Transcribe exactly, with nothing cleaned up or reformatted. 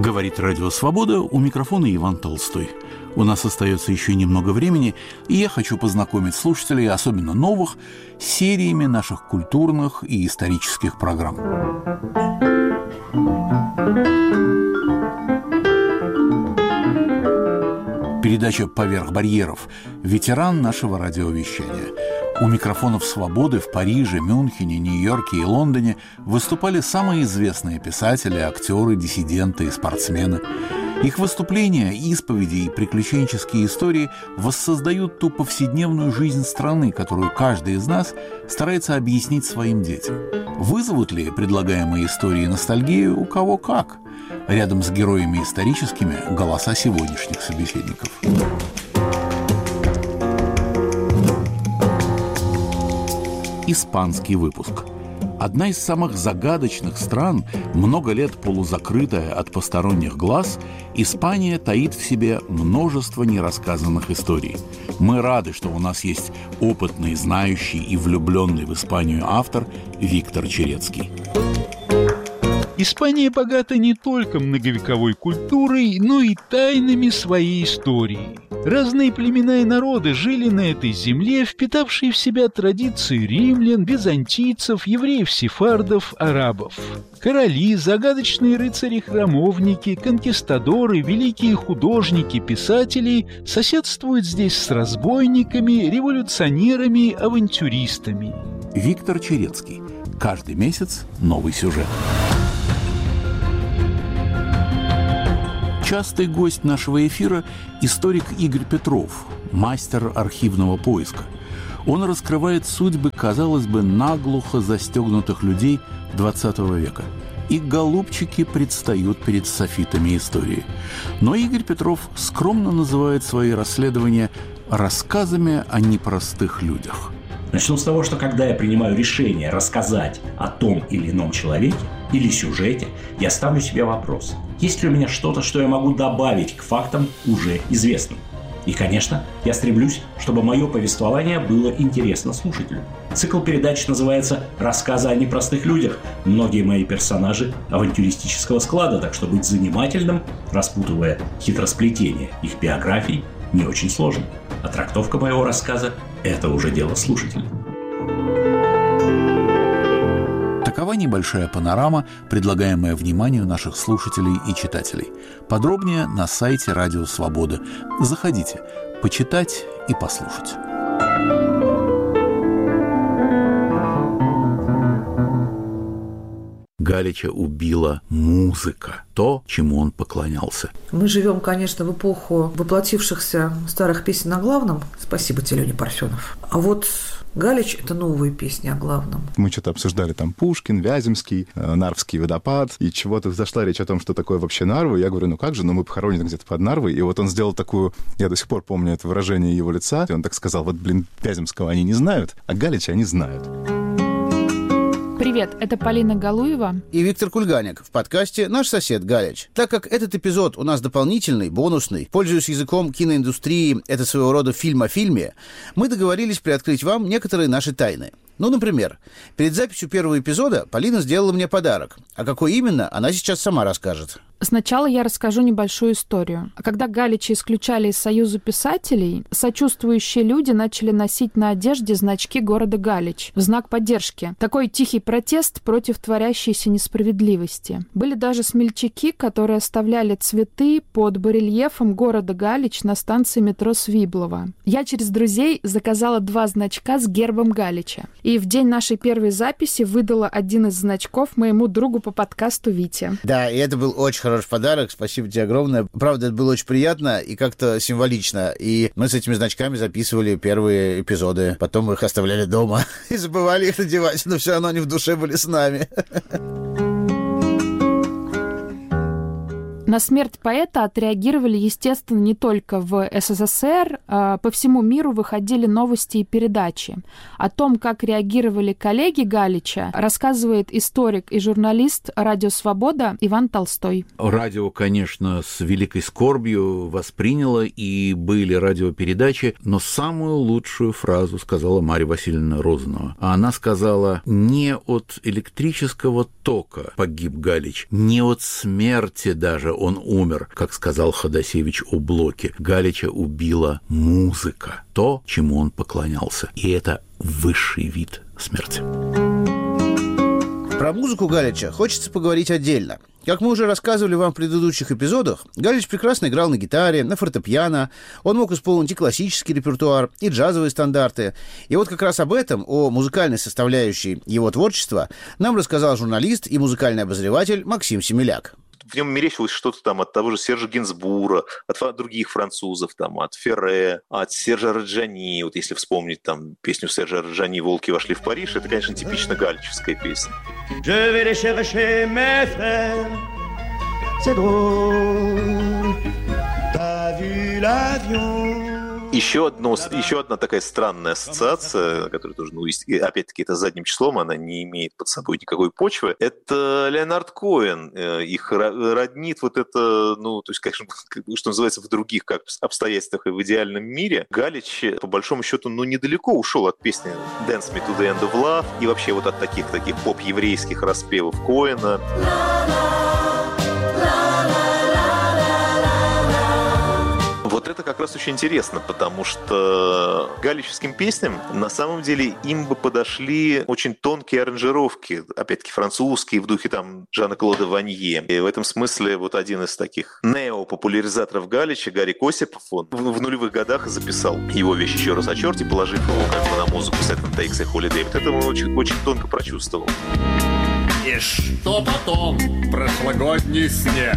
Говорит Радио Свобода, у микрофона Иван Толстой. У нас остается еще немного времени, и я хочу познакомить слушателей, особенно новых, с сериями наших культурных и исторических программ. Передача «Поверх барьеров» – ветеран нашего радиовещания. У микрофонов «Свободы» в Париже, Мюнхене, Нью-Йорке и Лондоне выступали самые известные писатели, актеры, диссиденты и спортсмены. Их выступления, исповеди и приключенческие истории воссоздают ту повседневную жизнь страны, которую каждый из нас старается объяснить своим детям. Вызовут ли предлагаемые истории ностальгию у кого как? Рядом с героями историческими – голоса сегодняшних собеседников. Испанский выпуск. Одна из самых загадочных стран, много лет полузакрытая от посторонних глаз, Испания таит в себе множество нерассказанных историй. Мы рады, что у нас есть опытный, знающий и влюбленный в Испанию автор Виктор Черецкий. Испания богата не только многовековой культурой, но и тайнами своей истории. Разные племена и народы жили на этой земле, впитавшие в себя традиции римлян, византийцев, евреев-сефардов, арабов. Короли, загадочные рыцари-храмовники, конкистадоры, великие художники, писатели соседствуют здесь с разбойниками, революционерами, авантюристами. Виктор Черецкий. Каждый месяц новый сюжет. Частый гость нашего эфира – историк Игорь Петров, мастер архивного поиска. Он раскрывает судьбы, казалось бы, наглухо застегнутых людей двадцатого века. И голубчики предстают перед софитами истории. Но Игорь Петров скромно называет свои расследования рассказами о непростых людях. Начну с того, что когда я принимаю решение рассказать о том или ином человеке или сюжете, я ставлю себе вопрос: есть ли у меня что-то, что я могу добавить к фактам уже известным? И, конечно, я стремлюсь, чтобы мое повествование было интересно слушателю. Цикл передач называется «Рассказы о непростых людях». Многие мои персонажи авантюристического склада, так что быть занимательным, распутывая хитросплетение их биографий, не очень сложно. А трактовка моего рассказа – это уже дело слушателя. Такова небольшая панорама, предлагаемая вниманию наших слушателей и читателей. Подробнее на сайте Радио Свобода. Заходите, почитать и послушать. Галича убила музыка, то, чему он поклонялся. Мы живем, конечно, в эпоху воплотившихся старых песен о главном. Спасибо тебе, Леня Парфенов. А вот Галич – это новые песни о главном. Мы что-то обсуждали там Пушкин, Вяземский, Нарвский водопад, и чего-то зашла речь о том, что такое вообще Нарва. Я говорю, ну как же, ну мы похоронены где-то под Нарвой. И вот он сделал такую, я до сих пор помню это выражение его лица, и он так сказал: вот, блин, Вяземского они не знают, а Галича они знают. Привет, это Полина Галуева и Виктор Кульганик в подкасте «Наш сосед Галич». Так как этот эпизод у нас дополнительный, бонусный, пользуясь языком киноиндустрии, это своего рода фильм о фильме, мы договорились приоткрыть вам некоторые наши тайны. Ну, например, перед записью первого эпизода Полина сделала мне подарок. А какой именно, она сейчас сама расскажет. Сначала я расскажу небольшую историю. Когда Галича исключали из Союза писателей, сочувствующие люди начали носить на одежде значки города Галич в знак поддержки. Такой тихий протест против творящейся несправедливости. Были даже смельчаки, которые оставляли цветы под барельефом города Галич на станции метро Свиблова. Я через друзей заказала два значка с гербом Галича. И в день нашей первой записи выдала один из значков моему другу по подкасту Вите. Да, и это был очень хороший подарок, спасибо тебе огромное. Правда, это было очень приятно и как-то символично. И мы с этими значками записывали первые эпизоды. Потом мы их оставляли дома и забывали их надевать, но все равно они в душе были с нами. На смерть поэта отреагировали, естественно, не только в СССР. По всему миру выходили новости и передачи. О том, как реагировали коллеги Галича, рассказывает историк и журналист «Радио Свобода» Иван Толстой. Радио, конечно, с великой скорбью восприняло, и были радиопередачи, но самую лучшую фразу сказала Марья Васильевна Розанова. Она сказала: «Не от электрического тока погиб Галич, не от смерти даже он умер, как сказал Ходосевич о Блоке. Галича убила музыка, то, чему он поклонялся. И это высший вид смерти. Про музыку Галича хочется поговорить отдельно. Как мы уже рассказывали вам в предыдущих эпизодах, Галич прекрасно играл на гитаре, на фортепиано, он мог исполнить и классический репертуар, и джазовые стандарты. И вот как раз об этом, о музыкальной составляющей его творчества, нам рассказал журналист и музыкальный обозреватель Максим Семеляк. В нем мерещилось что-то там от того же Сержа Гинзбура, от других французов, там, от Ферре, от Сержа Раджани. Вот если вспомнить там песню Сержа Раджани «Волки вошли в Париж», это, конечно, типично галичевская песня. Je vais les chercher, mes frères, c'est drôle, t'as vu l'avion. Еще, одно, еще одна такая странная ассоциация, которая тоже, ну, опять-таки, это задним числом, она не имеет под собой никакой почвы, это Леонард Коэн. Их роднит вот это, ну, то есть, конечно, что называется, в других как обстоятельствах и в идеальном мире. Галич, по большому счету, ну, недалеко ушел от песни «Dance Me to the End of Love» и вообще вот от таких, таких поп-еврейских распевов Коэна. Вот это как раз очень интересно, потому что галичевским песням на самом деле им бы подошли очень тонкие аранжировки, опять-таки французские, в духе там Жана-Клода Ванье. И в этом смысле вот один из таких неопопуляризаторов Галича, Гарик Осипов, он в нулевых годах записал его вещь «Еще раз о черте», положив его как бы на музыку Seven Takes a Holiday. Вот это он очень, очень тонко прочувствовал. И что потом? Прошлогодний снег.